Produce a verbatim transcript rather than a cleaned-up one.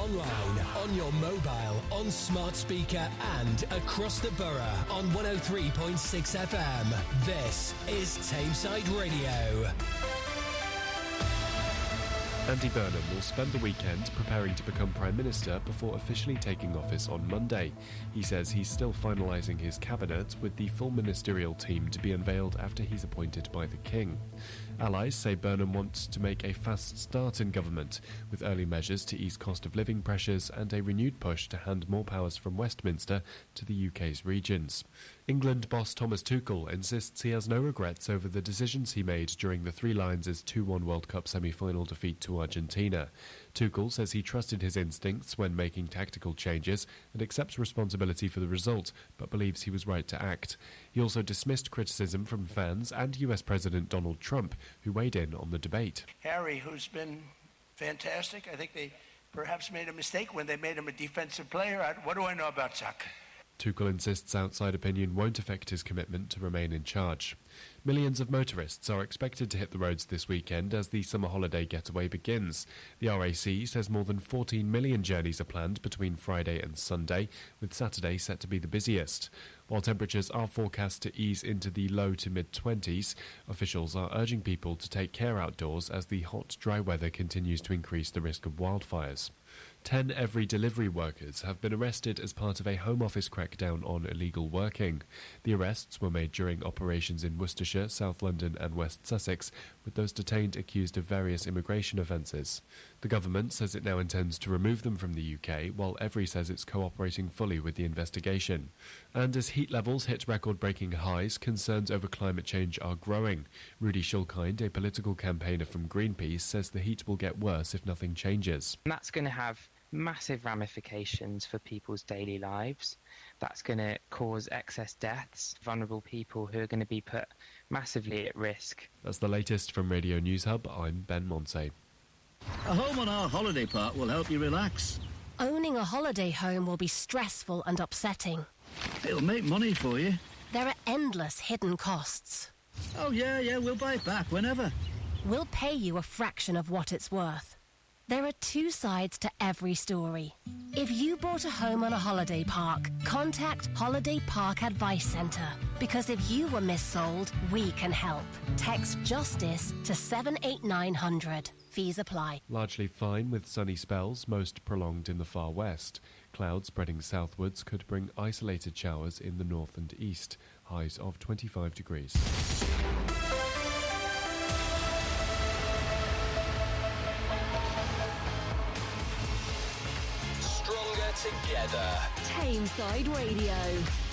online, on your mobile, on smart speaker and across the borough on one oh three point six F M. This is Tameside Radio. Andy Burnham will spend the weekend preparing to become Prime Minister before officially taking office on Monday. He says he's still finalising his cabinet, with the full ministerial team to be unveiled after he's appointed by the King. Allies say Burnham wants to make a fast start in government, with early measures to ease cost of living pressures and a renewed push to hand more powers from Westminster to the U K's regions. England boss Thomas Tuchel insists he has no regrets over the decisions he made during the Three Lions' two one World Cup semi-final defeat to Argentina. Tuchel says he trusted his instincts when making tactical changes and accepts responsibility for the result, but believes he was right to act. He also dismissed criticism from fans and U S President Donald Trump, who weighed in on the debate. Harry, who's been fantastic, I think they perhaps made a mistake when they made him a defensive player. I, what do I know about soccer? Tuchel insists outside opinion won't affect his commitment to remain in charge. Millions of motorists are expected to hit the roads this weekend as the summer holiday getaway begins. The R A C says more than fourteen million journeys are planned between Friday and Sunday, with Saturday set to be the busiest. While temperatures are forecast to ease into the low to mid-twenties, officials are urging people to take care outdoors as the hot, dry weather continues to increase the risk of wildfires. Ten Every delivery workers have been arrested as part of a Home Office crackdown on illegal working. The arrests were made during operations in Worcestershire, South London and West Sussex, with those detained accused of various immigration offences. The government says it now intends to remove them from the U K, while Every says it's cooperating fully with the investigation. And as heat levels hit record-breaking highs, concerns over climate change are growing. Rudy Schulkind, a political campaigner from Greenpeace, says the heat will get worse if nothing changes. And that's going to have massive ramifications for people's daily lives. That's going to cause excess deaths, vulnerable people who are going to be put massively at risk. That's the latest from Radio News Hub. I'm Ben Monsey. A home on our holiday park will help you relax. Owning a holiday home will be stressful and upsetting. It'll make money for you. There are endless hidden costs. Oh yeah, yeah, we'll buy it back whenever. We'll pay you a fraction of what it's worth. There are two sides to every story. If you bought a home on a holiday park, contact Holiday Park Advice Centre. Because if you were missold, we can help. Text JUSTICE to seven eight nine hundred. Fees apply. Largely fine with sunny spells, most prolonged in the far west. Clouds spreading southwards could bring isolated showers in the north and east. Highs of twenty-five degrees. Together. Tameside Radio.